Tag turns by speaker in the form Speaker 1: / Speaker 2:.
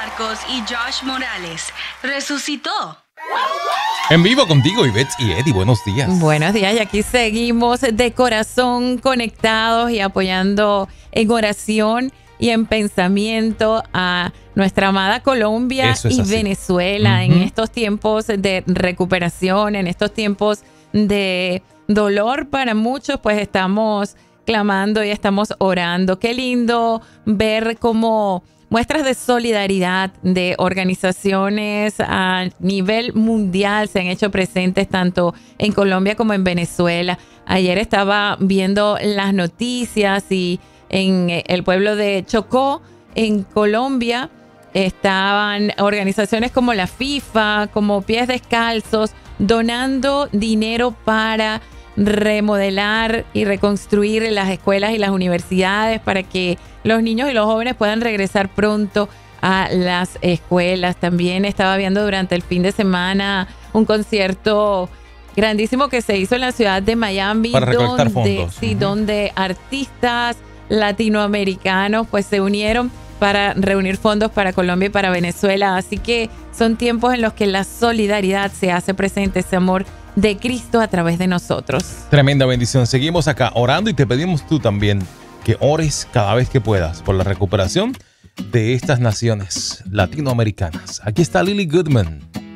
Speaker 1: Marcos y Josh Morales resucitó.
Speaker 2: En vivo contigo, Ivette y Eddie. Buenos días.
Speaker 3: Buenos días, y aquí seguimos de corazón conectados y apoyando en oración y en pensamiento a nuestra amada Colombia y Venezuela en estos tiempos de recuperación, en estos tiempos de dolor para muchos, pues estamos clamando y estamos orando. Qué lindo ver cómo muestras de solidaridad de organizaciones a nivel mundial se han hecho presentes tanto en Colombia como en Venezuela. Ayer estaba viendo las noticias y en el pueblo de Chocó, en Colombia, estaban organizaciones como la FIFA, como Pies Descalzos, donando dinero para remodelar y reconstruir las escuelas y las universidades para que los niños y los jóvenes puedan regresar pronto a las escuelas. También estaba viendo durante el fin de semana un concierto grandísimo que se hizo en la ciudad de Miami,
Speaker 2: para recolectar fondos.
Speaker 3: Sí, donde artistas latinoamericanos pues se unieron para reunir fondos para Colombia y para Venezuela. Así que son tiempos en los que la solidaridad se hace presente, ese amor de Cristo a través de nosotros.
Speaker 2: Tremenda bendición. Seguimos acá orando y te pedimos tú también que ores cada vez que puedas por la recuperación de estas naciones latinoamericanas. Aquí está Lily Goodman.